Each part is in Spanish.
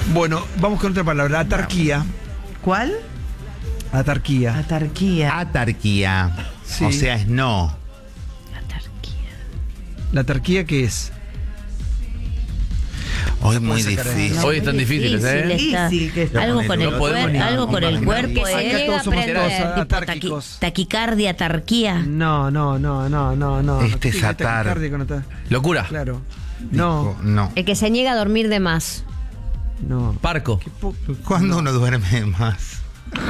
Bueno, vamos con otra palabra, atarquía. ¿Cuál? Atarquía. Atarquía. Atarquía. Sí. O sea, es no. ¿La atarquía qué es? Hoy es muy puede sacar difícil. Hoy están difíciles, está. ¿eh? Que está. Algo con el No podemos cuerpo, ni- algo con el ni cuerpo. imaginar. Se Acá llega todos a somos aprender, todos tipo atárquicos. taquicardia, atarquía. No. Este es Tiene atar. taquicardia con atar. Locura. Claro. No. No. El que se niega a dormir de más. No. Parco. Qué po- ¿Cuándo uno duerme más?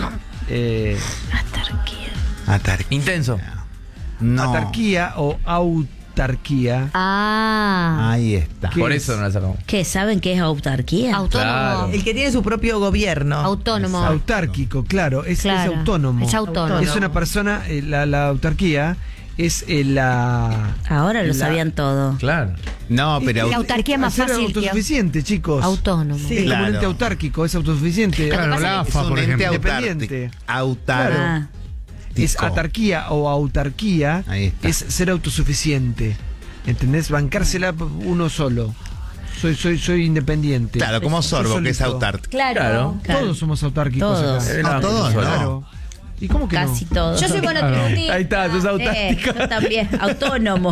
Atarquía. Intenso. No. Atarquía o autarquía. Ah. Ahí está. ¿Qué Por es? eso no la sacamos. ¿Qué? ¿Saben qué es autarquía? Autónomo. Claro. El que tiene su propio gobierno. Autónomo. Autárquico, claro. Es Claro. autónomo. Es autónomo. Es una persona, la autarquía es la... Ahora lo la- sabían todo. Claro. No, pero. La autarquía es más ser fácil que autosuficiente, chicos. autónomo. Sí. Es como un Claro. ente autárquico, es autosuficiente. Lo que pasa la es AFA, es un por ente ejemplo. Independiente. Autarquístico. Ah, Es atarquía o autarquía, Ahí está. es ser autosuficiente. ¿Entendés? Bancársela uno solo. Soy independiente. Claro, como Soy Sorbo, que es solito. autárquico. Claro. Todos somos autárquicos Todos. acá. No, todos, no. Claro. ¿Y cómo que casi no? todo. Yo soy monotributista. Ahí está, sos autártica. Yo también, autónomo.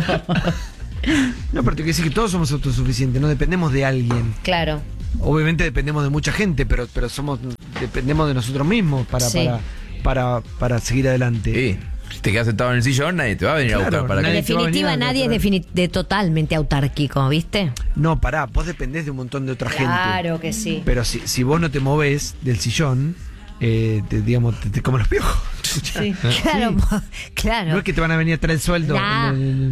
No, pero te quiero decir que todos somos autosuficientes, no dependemos de alguien. Claro. Obviamente dependemos de mucha gente, pero dependemos de nosotros mismos Sí. para seguir adelante. Sí. Si te quedas sentado en el sillón, nadie te va a venir a Claro, buscar para En nadie que. te va a definitiva, venir a nadie es traer. de totalmente autárquico, ¿viste? No, pará, vos dependés de un montón de otra gente. Claro que sí. Pero si vos no te movés del sillón, digamos, te como los piojos. Sí. Claro, claro. No es que te van a venir a traer el sueldo. Nah.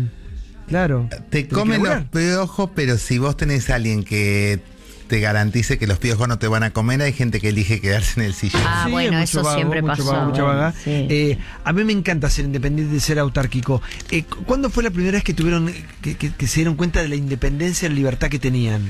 Claro. Te Tenés que comen los laburar. piojos, pero si vos tenés a alguien que te garantice que los piojos no te van a comer, hay gente que elige quedarse en el sillón. Ah, Sí, bueno, mucho eso vago, siempre mucho pasó. vago, mucha vaga. Sí. A mí me encanta ser independiente y ser autárquico. ¿Cuándo fue la primera vez que tuvieron que se dieron cuenta de la independencia y la libertad que tenían?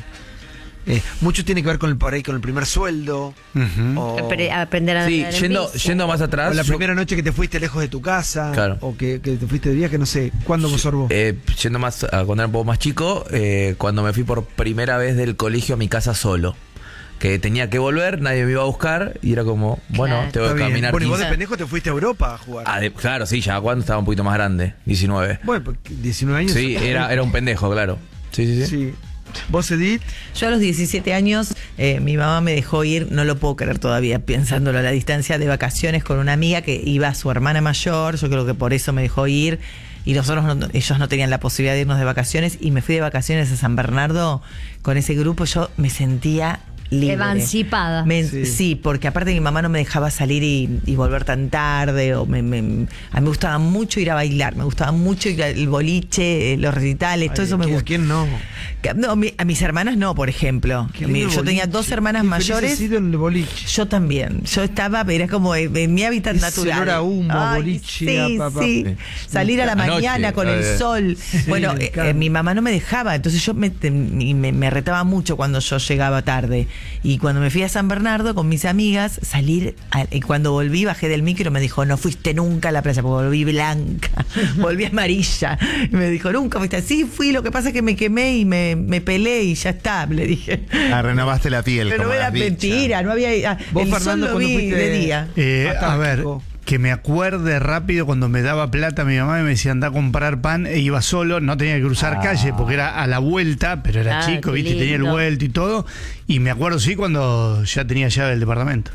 Mucho tiene que ver con por ahí con el primer sueldo. O, Aprender a Sí, andar en bici. yendo más atrás. o la yo- primera noche que te fuiste lejos de tu casa. Claro. O que te fuiste de viaje, no sé. ¿Cuándo vos Sorbo? Yendo más a cuando era un poco más chico, cuando me fui por primera vez del colegio a mi casa solo. Que tenía que volver, nadie me iba a buscar y era como, bueno, Claro. tengo Está que bien. caminar. Bueno, y vos de 15. pendejo te fuiste a Europa a jugar. Claro, sí, ya cuando estaba un poquito más grande, 19. Bueno, porque 19 años. Sí, era un pendejo, claro. Sí. Sí. ¿Vos, Edith? Yo a los 17 años, mi mamá me dejó ir, no lo puedo creer todavía, pensándolo a la distancia, de vacaciones con una amiga que iba a su hermana mayor, yo creo que por eso me dejó ir, y ellos no tenían la posibilidad de irnos de vacaciones, y me fui de vacaciones a San Bernardo con ese grupo, yo me sentía libre. Emancipada. Sí, porque aparte mi mamá no me dejaba salir y volver tan tarde. A mí me gustaba mucho ir a bailar, me gustaba mucho ir al boliche, los recitales, todo eso me ¿A gustaba. quién no? No, a mis hermanas no, por ejemplo. Qué lindo Yo tenía boliche. 2 hermanas Qué feliz mayores. has sido en el boliche. Yo también. Yo estaba, era como en mi hábitat Ese natural. olor a humo, Ay, boliche, sí, a papá. sí. Sí. Salir a la Anoche, mañana con el sol. Bueno, me encanta. mi mamá no me dejaba, entonces yo me retaba mucho cuando yo llegaba tarde. Y cuando me fui a San Bernardo con mis amigas, y cuando volví, bajé del micro y me dijo, no fuiste nunca a la playa, porque volví blanca, volví amarilla. Y me dijo, nunca fuiste así, fui, lo que pasa es que me quemé y me pelé y ya está, le dije. Renovaste la piel. Pero como era las bichas. mentira, no había. Vos, El sol Fernando, lo cuando vi fuiste de día. A ver, Atáquico. que me acuerde rápido cuando me daba plata mi mamá y me decía anda a comprar pan e iba solo, no tenía que cruzar calle porque era a la vuelta, pero era Ah, chico, qué viste, y tenía el lindo. vuelto y todo. Y me acuerdo sí cuando ya tenía llave del departamento.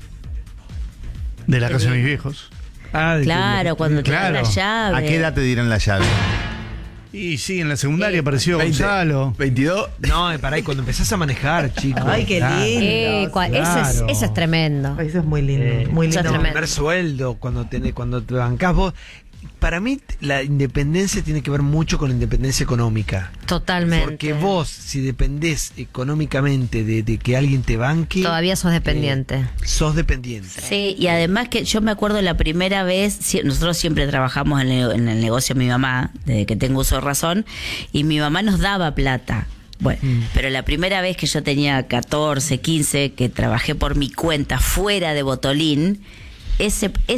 De la casa de mis viejos. Claro, cuando te dan Claro. la llave. ¿A qué edad te dieron la llave? Y sí, en la secundaria apareció 20, Gonzalo. 22. No, pará, y cuando empezás a manejar, chicos. Ay, qué lindo. Claro. Eso es tremendo. Eso es muy lindo, muy eso es lindo. tremendo. Primer sueldo, cuando te bancás vos. Para mí, la independencia tiene que ver mucho con la independencia económica. Totalmente. Porque vos, si dependés económicamente de que alguien te banque, Todavía sos dependiente. sos dependiente. Sí, y además que yo me acuerdo la primera vez, nosotros siempre trabajamos en el negocio de mi mamá, desde que tengo uso de razón, y mi mamá nos daba plata. Bueno, pero la primera vez que yo tenía 14, 15, que trabajé por mi cuenta fuera de Botolín,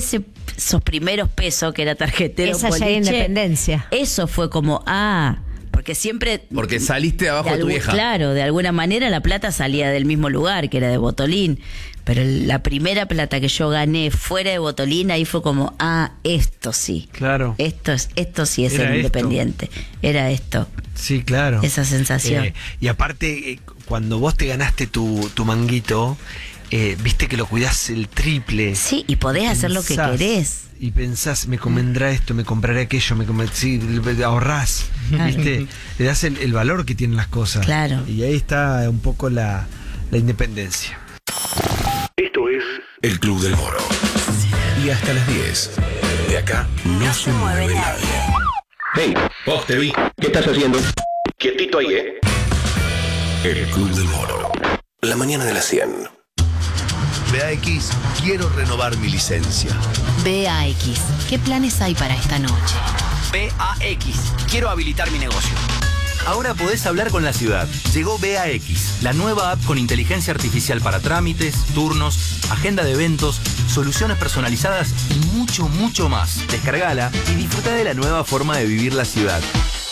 esos primeros pesos que era tarjetero Esa ya es boliche, independencia. eso fue como, porque porque siempre... Porque saliste abajo de tu vieja. Claro, de alguna manera la plata salía del mismo lugar, que era de Botolín. Pero la primera plata que yo gané fuera de Botolín, ahí fue como, esto sí. Claro. Esto sí es Era el esto. independiente. Era esto. Sí, claro. Esa sensación. Y aparte, cuando vos te ganaste tu manguito, viste que lo cuidás el triple. Sí, y podés hacer lo que Pensás, querés. Y pensás, me convendrá esto, me compraré aquello, sí, ahorrás, ¿viste? Le das el valor que tienen las cosas. Claro. Y ahí está un poco la independencia. Esto es El Club del Moro. Y hasta las 10. De acá no se mueve nadie. Hey, vos te vi. ¿Qué estás haciendo? Quietito ahí, El Club del Moro. La mañana de las 100. BAX, quiero renovar mi licencia. BAX, ¿qué planes hay para esta noche? BAX, quiero habilitar mi negocio. Ahora podés hablar con la ciudad. Llegó BAX, la nueva app con inteligencia artificial para trámites, turnos, agenda de eventos, soluciones personalizadas y mucho, mucho más. Descargala y disfruta de la nueva forma de vivir la ciudad.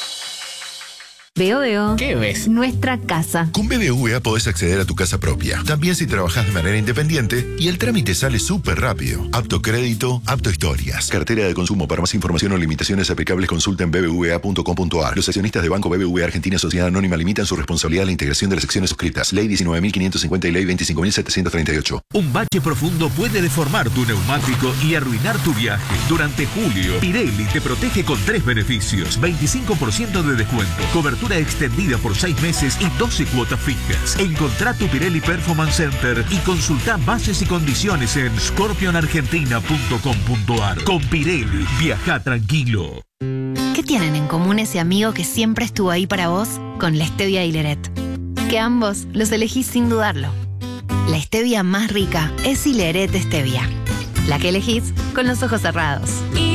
Veo. ¿Qué ves? Nuestra casa. Con BBVA podés acceder a tu casa propia. También si trabajás de manera independiente y el trámite sale súper rápido. Apto crédito, apto historias. Cartera de consumo. Para más información o limitaciones aplicables consulta en bbva.com.ar. Los accionistas de Banco BBVA Argentina Sociedad Anónima limitan su responsabilidad a la integración de las acciones suscritas. Ley 19.550 y Ley 25.738. Un bache profundo puede deformar tu neumático y arruinar tu viaje. Durante julio, Pirelli te protege con 3 beneficios. 25% de descuento, cobertura extendida por 6 meses y 12 cuotas fijas. Encontrá tu Pirelli Performance Center y consultá bases y condiciones en scorpionargentina.com.ar. Con Pirelli, viaja tranquilo. ¿Qué tienen en común ese amigo que siempre estuvo ahí para vos con la stevia y Hileret? Que ambos los elegís sin dudarlo. La stevia más rica es Hileret Stevia. La que elegís con los ojos cerrados.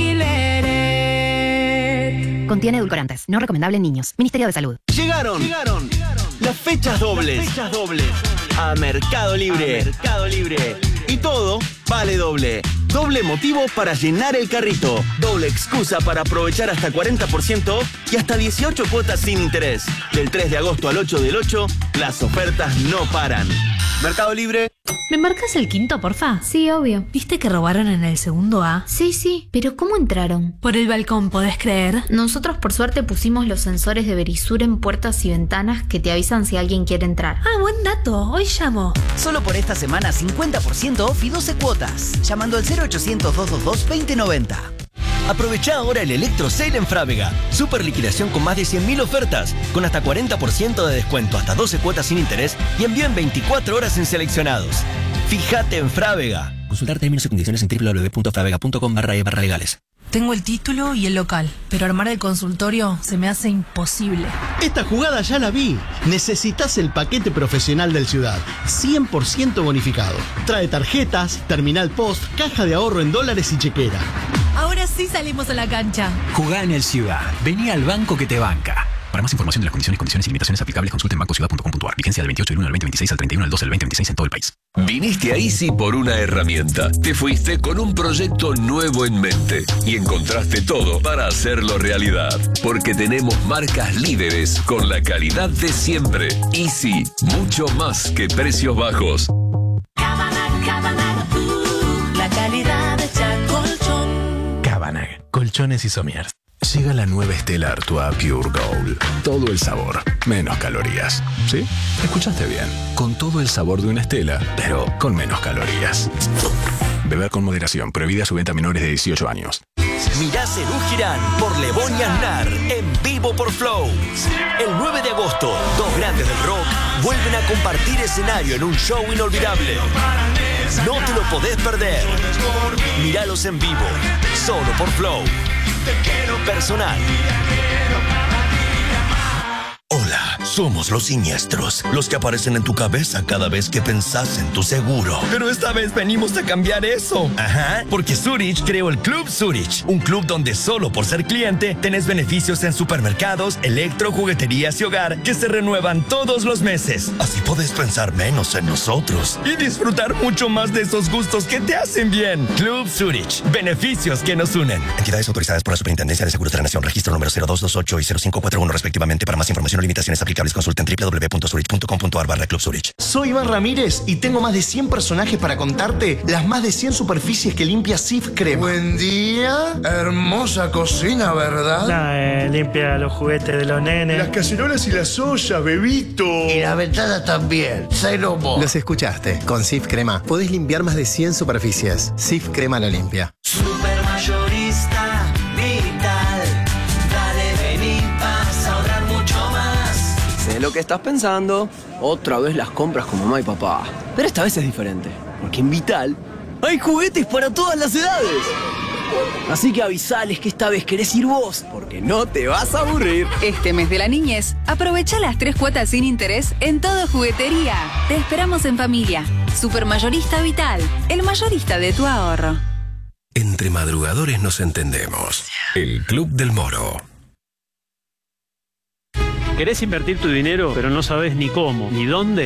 Contiene edulcorantes. No recomendable en niños. Ministerio de Salud. Llegaron las fechas dobles. A Mercado Libre. Y todo vale doble. Doble motivo para llenar el carrito. Doble excusa para aprovechar hasta 40% y hasta 18 cuotas sin interés. Del 3 de agosto al 8 del 8, las ofertas no paran. Mercado Libre. ¿Me marcas el quinto, porfa? Sí, obvio. ¿Viste que robaron en el segundo A? Sí, pero ¿cómo entraron? Por el balcón, ¿podés creer? Nosotros por suerte pusimos los sensores de Verisur en puertas y ventanas que te avisan si alguien quiere entrar. Buen dato. Hoy llamo. Solo por esta semana 50% off y 12 cuotas. Llamando al 0800-222-2090. Aprovecha ahora el Electro Sale en Frávega. Super liquidación con más de 100.000 ofertas, con hasta 40% de descuento, hasta 12 cuotas sin interés y envío en 24 horas en seleccionados. Fíjate en Frávega. Consultar términos y condiciones en www.fravega.com/legales. Tengo el título y el local, pero armar el consultorio se me hace imposible. Esta jugada ya la vi. Necesitas el paquete profesional del Ciudad, 100% bonificado. Trae tarjetas, terminal post, caja de ahorro en dólares y chequera. Ahora sí salimos a la cancha. Jugá en el Ciudad. Vení al banco que te banca. Para más información de las condiciones y limitaciones aplicables, consulta en bancociudad.com.ar. Vigencia del 28 del 1 al 2026 al 31 del 12 del 2026 en todo el país. Viniste a Easy por una herramienta. Te fuiste con un proyecto nuevo en mente y encontraste todo para hacerlo realidad. Porque tenemos marcas líderes con la calidad de siempre. Easy, mucho más que precios bajos. La calidad de Colchón. Cabanag, colchones y somiers. Llega la nueva Stella Artois Pure Gold. Todo el sabor, menos calorías. ¿Sí? Escuchaste bien. Con todo el sabor de una Stella, pero con menos calorías. Beber con moderación. Prohibida su venta a menores de 18 años. Mirá Serú Girán por Lebón y Aznar en vivo por Flow. El 9 de agosto, dos grandes del rock vuelven a compartir escenario en un show inolvidable. No te lo podés perder. Míralos en vivo, solo por Flow. Personal. Hola, Somos los siniestros, los que aparecen en tu cabeza cada vez que pensás en tu seguro. Pero esta vez venimos a cambiar eso. Ajá, porque Zurich creó el Club Zurich, un club donde solo por ser cliente tenés beneficios en supermercados, electro, jugueterías y hogar que se renuevan todos los meses. Así podés pensar menos en nosotros y disfrutar mucho más de esos gustos que te hacen bien. Club Zurich, beneficios que nos unen. Entidades autorizadas por la Superintendencia de Seguros de la Nación, registro número 0228 y 0541 respectivamente. Para más información o limitaciones aplicables, consulten www.zurich.com.ar/Club Zurich. Soy Iván Ramírez y tengo más de 100 personajes para contarte las más de 100 superficies que limpia Cif Crema. Buen día, hermosa cocina, ¿verdad? Limpia los juguetes de los nenes. Las cacerolas y las ollas, bebito. Y las ventanas también. Cero vos. Los escuchaste. Con Cif Crema podés limpiar más de 100 superficies. Cif Crema lo limpia. Supermayorista Vital. Dale, vení, vas a ahorrar mucho más. Sé lo que estás pensando. Otra vez las compras con mamá y papá. Pero esta vez es diferente. Porque en Vital hay juguetes para todas las edades. Así que avisales que esta vez querés ir vos, porque no te vas a aburrir. Este mes de la niñez, aprovecha las 3 cuotas sin interés en toda juguetería. Te esperamos en familia. Supermayorista Vital, el mayorista de tu ahorro. Entre madrugadores nos entendemos. El Club del Moro. ¿Querés invertir tu dinero, pero no sabes ni cómo, ni dónde?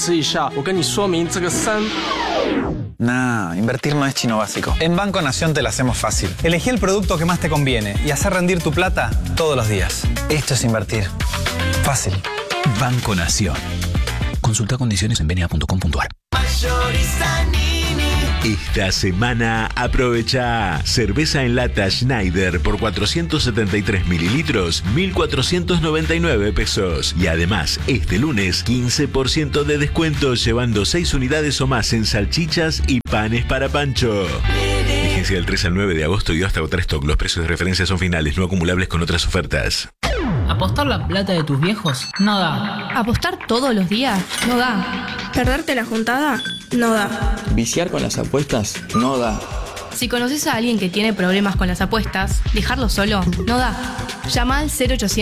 Nah, invertir no es chino básico. En Banco Nación te la hacemos fácil. Elegí el producto que más te conviene y hacer rendir tu plata todos los días. Esto es invertir. Fácil. Banco Nación. Consulta condiciones en bna.com.ar. Esta semana aprovecha cerveza en lata Schneider por 473 mililitros, 1.499 pesos. Y además, este lunes, 15% de descuento llevando 6 unidades o más en salchichas y panes para Pancho. Vigencia del 3 al 9 de agosto y hasta agotar stock. Los precios de referencia son finales, no acumulables con otras ofertas. ¿Apostar la plata de tus viejos? No da. ¿Apostar todos los días? No da. ¿Perderte la juntada? No da. ¿Viciar con las apuestas? No da. Si conoces a alguien que tiene problemas con las apuestas, dejarlo solo no da. Llama al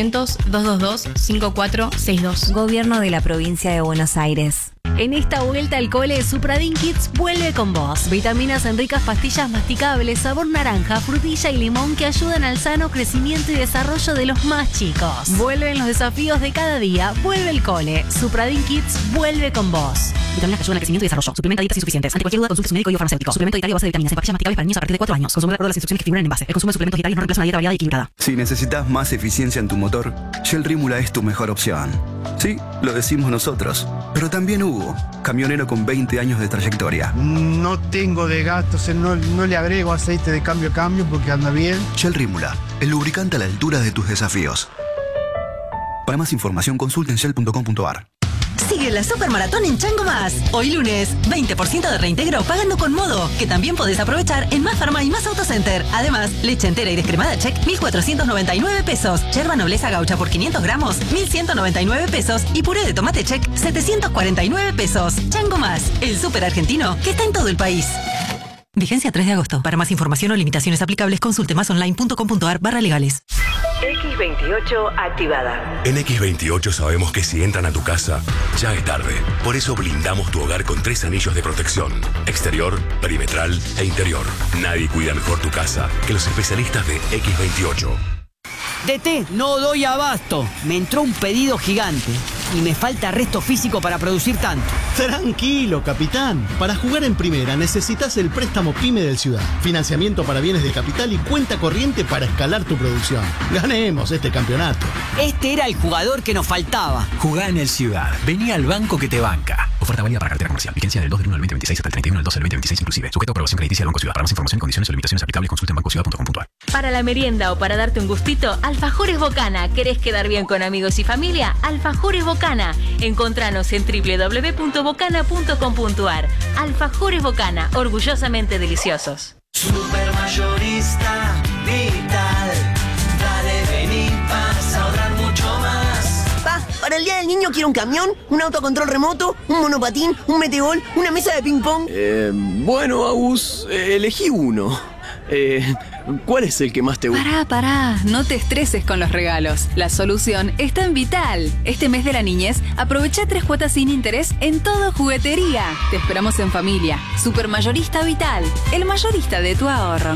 0800-222-5462. Gobierno de la Provincia de Buenos Aires. En esta vuelta al cole, Supradin Kids vuelve con vos. Vitaminas en ricas pastillas masticables, sabor naranja, frutilla y limón que ayudan al sano crecimiento y desarrollo de los más chicos. Vuelven los desafíos de cada día. Vuelve el cole. Supradin Kids vuelve con vos. Vitaminas que ayudan al crecimiento y desarrollo. Suplementa dietas insuficientes. Ante cualquier duda, consulte su médico y farmacéutico. Suplemento dietario a base de vitaminas en pastillas masticables para niños a partir de 4 años. Consumir de acuerdo a las instrucciones que figuran en envase. El consumo de suplementos dietarios no reemplaza una dieta variada y equilibrada. Si necesitas más eficiencia en tu motor, Shell Rímula es tu mejor opción. Sí, lo decimos nosotros, pero también Hugo, camionero con 20 años de trayectoria. No tengo desgastos, no le agrego aceite de cambio a cambio porque anda bien. Shell Rímula, el lubricante a la altura de tus desafíos. Para más información consulta en shell.com.ar. Sigue la Supermaratón en Chango Más. Hoy lunes, 20% de reintegro pagando con Modo, que también podés aprovechar en Más Farma y Más Autocenter. Además, leche entera y descremada Check, 1.499 pesos. Yerba Nobleza Gaucha por 500 gramos, 1.199 pesos. Y puré de tomate Check, 749 pesos. Chango Más, el súper argentino que está en todo el país. Vigencia 3 de agosto. Para más información o limitaciones aplicables, consulte másonline.com.ar/legales. X28 activada. En X28 sabemos que si entran a tu casa, ya es tarde. Por eso blindamos tu hogar con 3 anillos de protección: exterior, perimetral e interior. Nadie cuida mejor tu casa que los especialistas de X28. DT, no doy abasto. Me entró un pedido gigante y me falta resto físico para producir tanto. Tranquilo, capitán. Para jugar en primera necesitas el préstamo PYME del Ciudad. Financiamiento para bienes de capital y cuenta corriente para escalar tu producción. Ganemos este campeonato. Este era el jugador que nos faltaba. Jugá en el Ciudad. Vení al banco que te banca. Oferta válida para cartera comercial. Vigencia del 2 del 1 al 2026 hasta el 31 del 12 del 2026 inclusive. Sujeto a aprobación crediticia del Banco Ciudad. Para más información, condiciones o limitaciones aplicables, consulta en bancociudad.com.ar. Para la merienda o para darte un gustito, Alfajores Bocana. ¿Querés quedar bien con amigos y familia? Alfajores Bocana. Encontranos en www.bocana.com.ar. Alfajores Bocana, orgullosamente deliciosos. Supermayorista Vital. Dale, vení, vas a ahorrar mucho más. Pa, para el Día del Niño quiero un camión, un auto a control remoto, un monopatín, un metegol, una mesa de ping pong. Bueno, Agus, elegí uno. ¿Cuál es el que más te gusta? Pará, no te estreses con los regalos. La solución está en Vital. Este mes de la niñez, aprovecha 3 cuotas sin interés en todo juguetería. Te esperamos en familia. Supermayorista Vital, el mayorista de tu ahorro.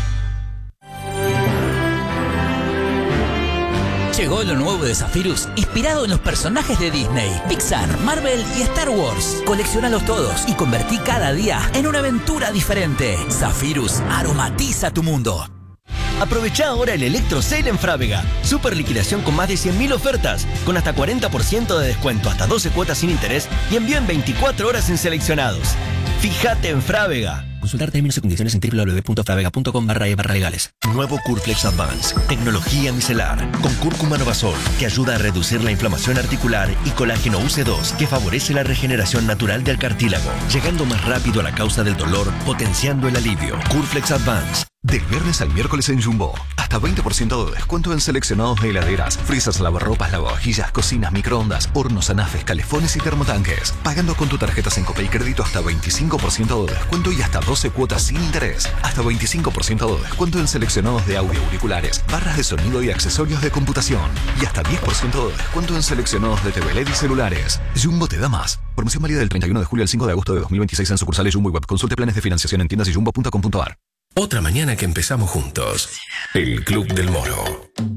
Llegó lo nuevo de Zephyrus, inspirado en los personajes de Disney, Pixar, Marvel y Star Wars. Colecciónalos todos y convertí cada día en una aventura diferente. Zephyrus aromatiza tu mundo. Aprovecha ahora el Electro Sale en Frávega. Super liquidación con más de 100.000 ofertas, con hasta 40% de descuento, hasta 12 cuotas sin interés y envío en 24 horas en seleccionados. Fíjate en Frávega. Consultar términos y condiciones en www.fravega.com/legales. Nuevo Curflex Advance. Tecnología micelar. Con cúrcuma novasol, que ayuda a reducir la inflamación articular, y colágeno UC2, que favorece la regeneración natural del cartílago, llegando más rápido a la causa del dolor, potenciando el alivio. Curflex Advance. Del viernes al miércoles en Jumbo, hasta 20% de descuento en seleccionados de heladeras, freezers, lavarropas, lavavajillas, cocinas, microondas, hornos, anafes, calefones y termotanques. Pagando con tu tarjeta Sencope y crédito hasta 25% de descuento y hasta 12 cuotas sin interés. Hasta 25% de descuento en seleccionados de audio, auriculares, barras de sonido y accesorios de computación. Y hasta 10% de descuento en seleccionados de TV LED y celulares. Jumbo te da más. Promoción válida del 31 de julio al 5 de agosto de 2026 en sucursales Jumbo y Web. Consulte planes de financiación en tiendas y jumbo.com.ar. Otra mañana que empezamos juntos. El Club del Moro.